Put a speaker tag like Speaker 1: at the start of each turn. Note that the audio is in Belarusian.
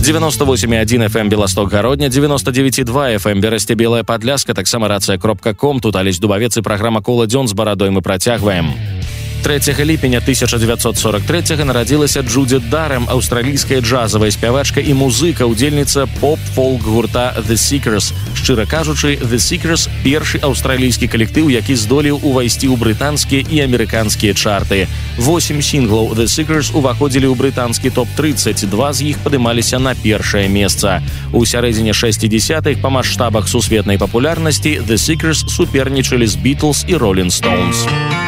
Speaker 1: 98,1 FM Беласток-Гародня, 99,2 FM Берасце-Белая Падляска, таксама рацыя.com, тут Алесь Дубавец і праграма «Кола дзён» з барадой мы працягваем. 3 ліпеня 1943 нарадзілася Джудит Дарэм, аўстралійская джазавая спявачка і музыка, удзельніца поп-фолк гурта The Seekers. Шчыра кажучы, The Seekers – першы аўстралійскі калектыў, які здолеў увайсці ў брытанскія і амерыканскія чарты. 8 сінглаў The Seekers уваходзілі ў брытанскі топ-30, 2 з іх падымаліся на першае месца. У сярэдзіне 60-х па маштабах сусветнай папулярнасці The Seekers супернічалі з Beatles і Rolling Stones.